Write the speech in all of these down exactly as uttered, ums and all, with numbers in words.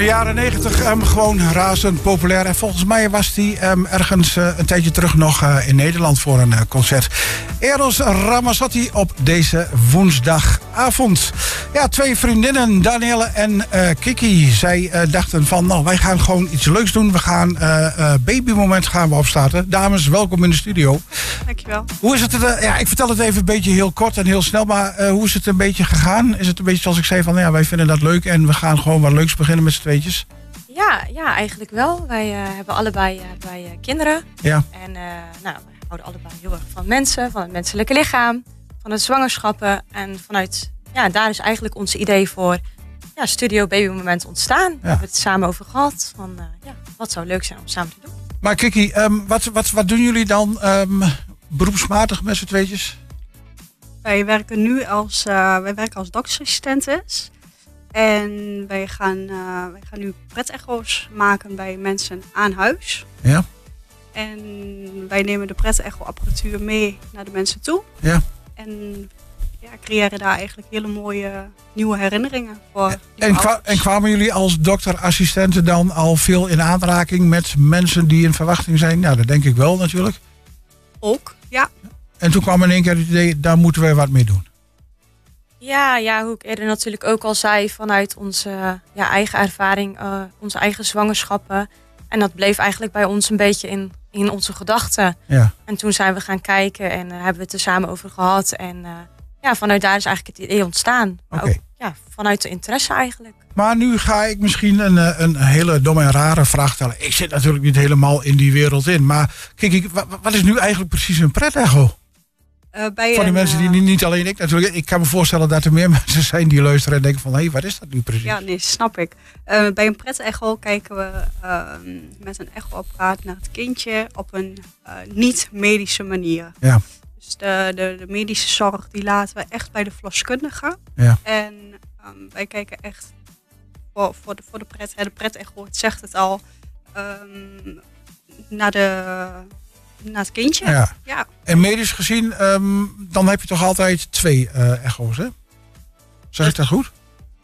de jaren negentig um, gewoon razend populair. En volgens mij was die um, ergens uh, een tijdje terug nog uh, in Nederland voor een uh, concert. Eros Ramazzotti op deze woensdagavond. Ja, twee vriendinnen, Danielle en uh, Kiki. Zij uh, dachten van, nou, wij gaan gewoon iets leuks doen. We gaan uh, uh, babymoment gaan we opstarten. Dames, welkom in de studio. Dankjewel. Hoe is het? Uh, ja, ik vertel het even een beetje heel kort en heel snel. Maar uh, hoe is het een beetje gegaan? Is het een beetje zoals ik zei van, ja, wij vinden dat leuk en we gaan gewoon wat leuks beginnen met z'n tweetjes? Ja, ja, eigenlijk wel. Wij uh, hebben allebei uh, wij, uh, kinderen. Ja. En uh, nou, wij houden allebei heel erg van mensen, van het menselijke lichaam, van het zwangerschappen. En vanuit, ja, daar is eigenlijk ons idee voor ja, Studio Baby Moment ontstaan. Ja. We hebben het samen over gehad. Van, uh, ja, wat zou leuk zijn om samen te doen. Maar Kiki, um, wat, wat, wat doen jullie dan um, beroepsmatig met z'n tweetjes? Wij werken nu als, uh, wij werken als doktersassistentes. En wij gaan, uh, wij gaan nu pret-echo's maken bij mensen aan huis. Ja. En wij nemen de pret-echo-apparatuur mee naar de mensen toe. Ja. En ja, creëren daar eigenlijk hele mooie nieuwe herinneringen voor. En, kwa- en kwamen jullie als dokterassistenten dan al veel in aanraking met mensen die in verwachting zijn? Ja, dat denk ik wel natuurlijk. Ook, ja. En toen kwam in één keer het idee, daar moeten we wat mee doen. Ja, ja, hoe ik eerder natuurlijk ook al zei, vanuit onze ja, eigen ervaring, uh, onze eigen zwangerschappen. En dat bleef eigenlijk bij ons een beetje in, in onze gedachten. Ja. En toen zijn we gaan kijken en uh, hebben we het er samen over gehad. En uh, ja, vanuit daar is eigenlijk het idee ontstaan. Maar okay. ook ja, vanuit de interesse eigenlijk. Maar nu ga ik misschien een, een hele domme en rare vraag stellen. Ik zit natuurlijk niet helemaal in die wereld in. Maar kijk, wat is nu eigenlijk precies een pret-echo? Uh, bij Voor die een, mensen die niet, niet alleen ik natuurlijk. Ik kan me voorstellen dat er meer mensen zijn die luisteren en denken van, hé, hey, wat is dat nu precies? Ja, nee, snap ik. Uh, bij een pret-echo kijken we uh, met een echoapparaat naar het kindje op een uh, niet-medische manier. Ja. Dus de, de, de medische zorg die laten we echt bij de verloskundige. Ja. En um, wij kijken echt voor, voor, de, voor de pret. De pret-echo, het zegt het al, um, naar de... naar het kindje. Ja. Ja. En medisch gezien, um, dan heb je toch altijd twee uh, echo's, hè? Zeg ik dat goed?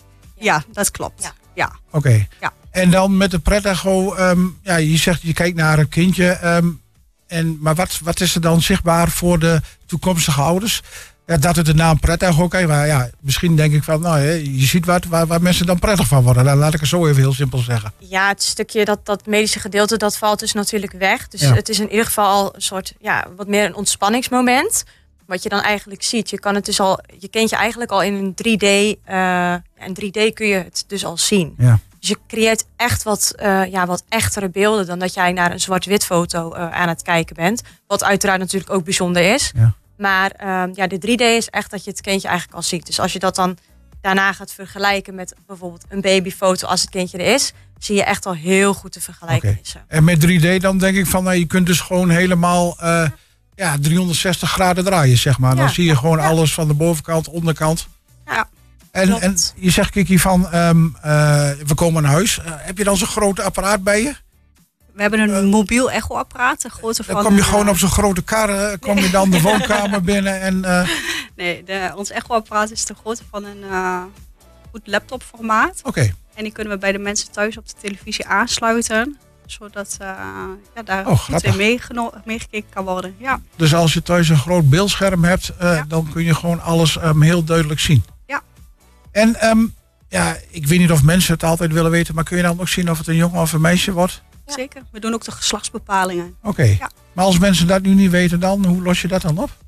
Ja, dat klopt. Ja. Ja. Oké. Okay. Ja. En dan met de pret-echo, um, ja, je zegt je kijkt naar een kindje. Um, en, maar wat, wat is er dan zichtbaar voor de toekomstige ouders? Ja, dat het de naam pret-echo, oké, maar ja, misschien denk ik van, nou, je ziet wat waar, waar mensen dan prettig van worden. Dan laat ik het zo even heel simpel zeggen. Ja, het stukje dat, dat medische gedeelte, dat valt dus natuurlijk weg. Dus ja. Het is in ieder geval al een soort, ja, wat meer een ontspanningsmoment. Wat je dan eigenlijk ziet, je kan het dus al, je kent je eigenlijk al in een drie D, uh, in drie D kun je het dus al zien. Ja. Dus je creëert echt wat, uh, ja, wat echtere beelden dan dat jij naar een zwart-wit foto uh, aan het kijken bent. Wat uiteraard natuurlijk ook bijzonder is. Ja. Maar uh, ja, de drie D is echt dat je het kindje eigenlijk al ziet. Dus als je dat dan daarna gaat vergelijken met bijvoorbeeld een babyfoto als het kindje er is, zie je echt al heel goed de vergelijkenissen. Okay. En met drie D dan denk ik van, nou, je kunt dus gewoon helemaal uh, ja, driehonderdzestig graden draaien, zeg maar. Ja. Dan zie je gewoon ja. alles van de bovenkant, onderkant. Ja. En, en je zegt, Kiki, van um, uh, we komen naar huis. Uh, heb je dan zo'n groot apparaat bij je? We hebben een uh, mobiel echoapparaat. De grootte van, dan kom je uh, gewoon op zo'n grote kar, uh, kom nee. je dan de woonkamer binnen en... Uh... Nee, de, ons echoapparaat is de grootte van een uh, goed laptopformaat. Oké. Okay. En die kunnen we bij de mensen thuis op de televisie aansluiten. Zodat uh, ja, daar oh, goed in meegeno- meegekeken kan worden. Ja. Dus als je thuis een groot beeldscherm hebt, uh, ja. dan kun je gewoon alles um, heel duidelijk zien. Ja. En um, ja, ik weet niet of mensen het altijd willen weten, maar kun je dan ook zien of het een jongen of een meisje wordt? Ja. Zeker. We doen ook de geslachtsbepalingen. Oké. Okay. Ja. Maar als mensen dat nu niet weten dan, hoe los je dat dan op?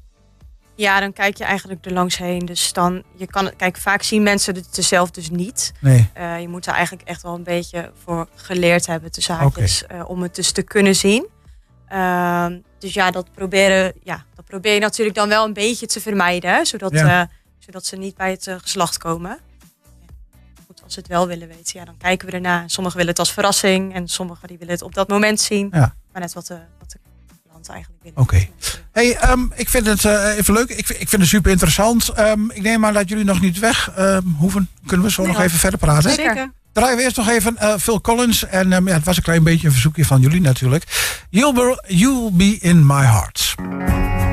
Ja, dan kijk je eigenlijk er langs heen. Dus dan, je kan, kijk, vaak zien mensen het er zelf dus niet. Nee. Uh, je moet er eigenlijk echt wel een beetje voor geleerd hebben te zaakjes, okay. uh, om het dus te kunnen zien. Uh, dus ja, dat proberen, ja, dat probeer je natuurlijk dan wel een beetje te vermijden, hè, zodat, ja. uh, zodat ze niet bij het uh, geslacht komen. Goed, als ze het wel willen weten, ja, dan kijken we erna. Sommigen willen het als verrassing en sommigen die willen het op dat moment zien. Ja. Maar net wat de, wat de klant eigenlijk willen. Oké. Okay. Hey, um, ik vind het uh, even leuk. Ik, ik vind het super interessant. Um, ik neem aan dat jullie nog niet weg um, hoeven. Kunnen we zo nee, nog even verder praten? Zeker. Draaien we eerst nog even uh, Phil Collins. En um, ja, het was een klein beetje een verzoekje van jullie natuurlijk. You'll be, you'll be in my heart.